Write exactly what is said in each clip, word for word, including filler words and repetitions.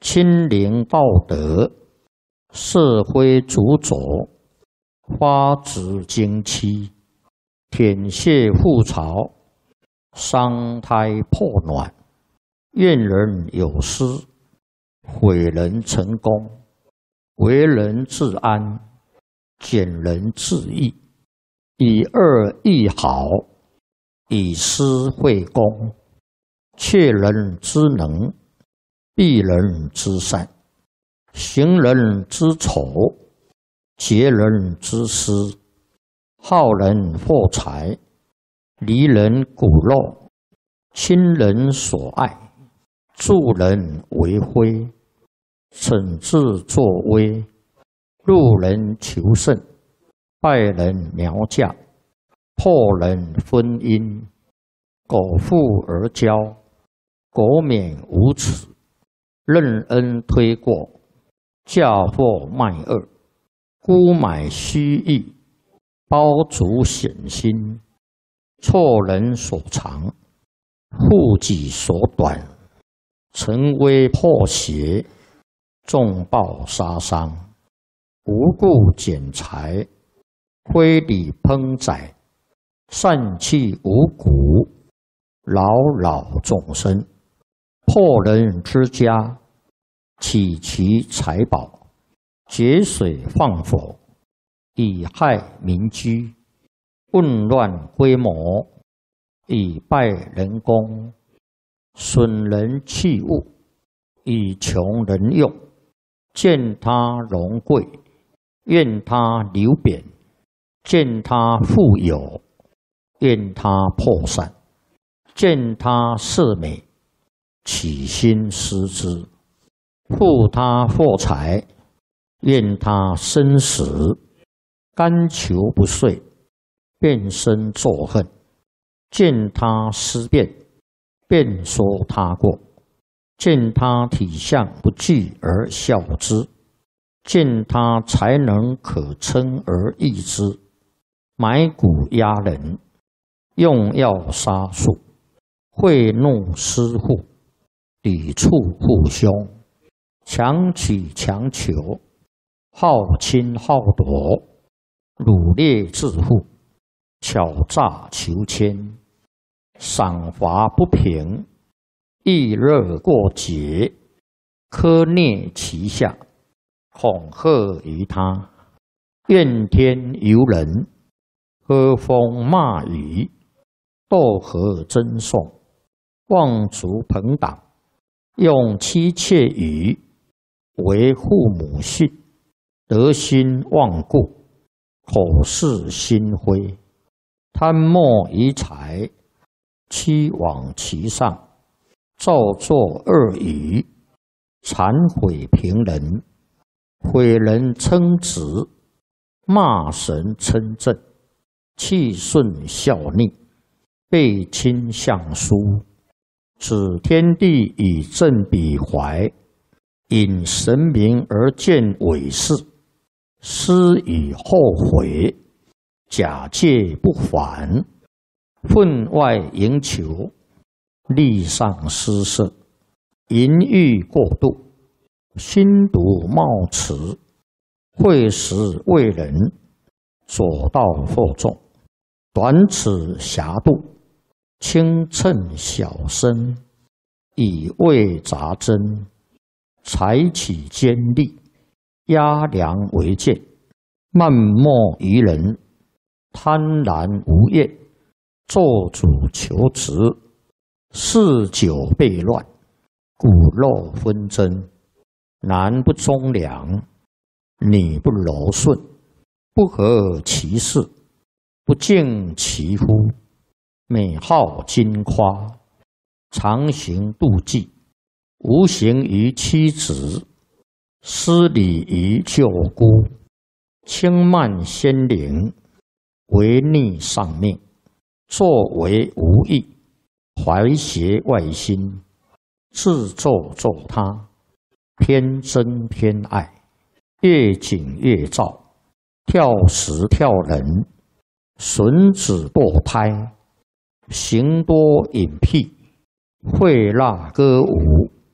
亲临道德，社会主佐，花枝经期，舔泻覆巢，伤胎破卵，怨人有失，毁人成功，为人自安，减人自益，以恶易好，以私会公，窃人之能，避人之善，行人之丑，劫人之私，好人获财，离人骨肉，亲人所爱，助人为辉，惩治作威，路人求胜，败人苗嫁，破人婚姻，苟富而骄，苟免无耻，任恩推过，嫁祸卖恶，沽买虚益，包足险心，错人所长，护己所短，成威破邪，重暴杀伤，无故减财，非礼烹宰，散弃五谷，扰扰众生，破人之家，起其财宝，节水放火，以害民居，混乱规模，以败人功，损人器物，以穷人用，见他荣贵，怨他流贬，见他富有，怨他破散，见他色美，起心思之，护他获财，怨他生死，甘求不遂，变身作恨，见他思变，便说他过，见他体相不具而笑之，见他才能可称而易之，买骨压人，用药杀术，贿赂私户，抵触父兄，强取强求，好侵好夺，掳掠致富，巧诈求迁，赏罚不平，易热过节，苛虐其下，恐吓于他，怨天尤人，喝风骂雨，斗和争讼，妄足朋党，用妻妾语，为父母信，德心忘故，口是心非，贪墨于财，欺罔其上，造作恶语，谄毁平人，毁人称职，骂神称正，气顺效逆，背亲相疏，指天地以正彼怀，引神明而见伪事，思以后悔，假借不还，分外营求，利上施舍，淫欲过度，心毒冒迟，会时为人，左道惑众，短尺狭度，轻称小身，以为杂针，采取尖利，压梁为剑，漫莫于人，贪婪无厌，做主求职，嗜酒悖乱，骨肉纷争，男不忠良，女不柔顺，不合其事，不敬其夫，美好矜夸，常行妒忌，无形于妻子，失礼于舅姑，轻慢先灵，违逆上命，作为无益，怀邪外心，自咒咒他，偏憎偏爱，越紧越躁，跳时跳人，损子堕胎，行多隐僻，会蜡歌舞，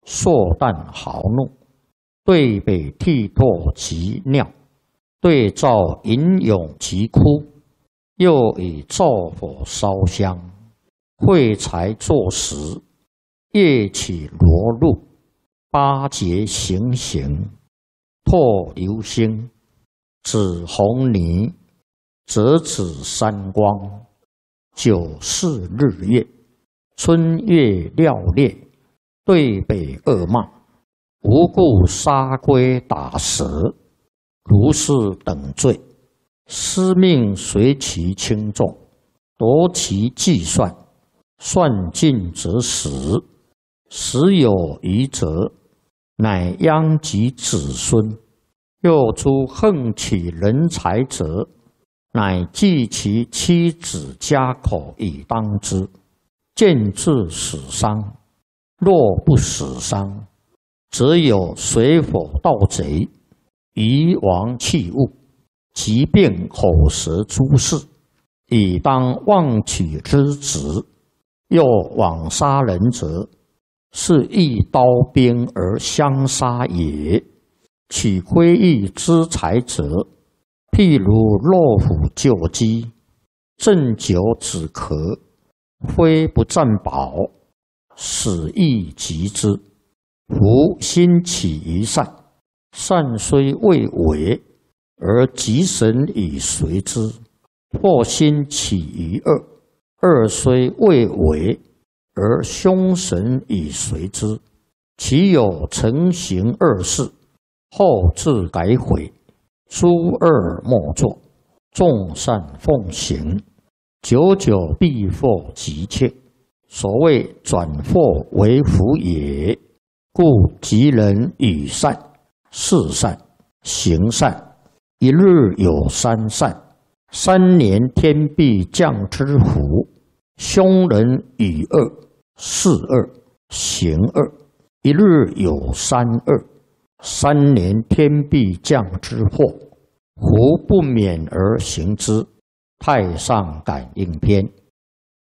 硕旦豪怒，对北涕唾及尿，对灶吟咏及哭，又以灶火烧香，会财作食，夜起罗露，八节行刑，唾流星，紫红泥，折指三光，九四日月，春月料烈，对北恶骂，无故杀龟打蛇，如是等罪，司命随其轻重，夺其计算，算尽则死，死有余则，乃殃及子孙。又诸横起人才者，乃计其妻子家口以当之，见至死伤。若不死伤，则有水火盗贼、夷王弃物、疾病口舌诸事，以当妄取之职。又枉杀人者，是一刀兵而相杀也。取归义之财者，譬如落虎救鸡，鸩酒止咳，非不占宝，死亦及之。夫心起于善，善虽未为，而吉神以随之；或心起于恶，恶虽未为，而凶神以随之。其有成行恶事，后自改悔，诸恶莫作，众善奉行，久久必获吉切。所谓转祸为福也。故吉人与善、事善、行善，一日有三善，三年天必降之福。凶人与恶、事恶、行恶，一日有三恶，三年天必降之祸，胡不免而行之。太上感应篇。